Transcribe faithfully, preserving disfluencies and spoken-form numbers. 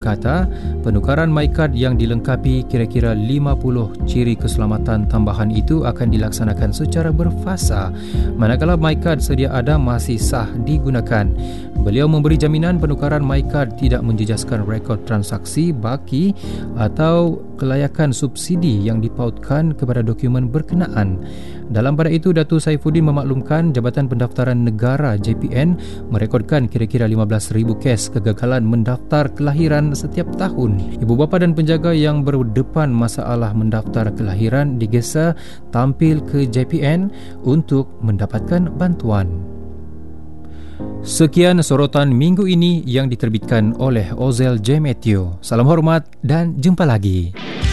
berkata penukaran MyKad yang dilengkapi kira-kira lima puluh ciri keselamatan tambahan itu akan dilaksanakan secara berfasa, manakala MyKad sedia ada masih sah digunakan. Beliau memberi jaminan penukaran MyKad tidak menjejaskan rekod transaksi, baki atau kelayakan subsidi yang dipautkan kepada dokumen berkenaan. Dalam pada itu, Datuk Saifuddin memaklumkan Jabatan Pendaftaran Negara J P N merekodkan kira-kira lima belas ribu kes kegagalan mendaftar kelahiran setiap tahun. Ibu bapa dan penjaga yang berdepan masalah mendaftar kelahiran digesa tampil ke J P N untuk mendapatkan bantuan. Sekian sorotan minggu ini yang diterbitkan oleh Ozel J. Matthew. Salam hormat dan jumpa lagi.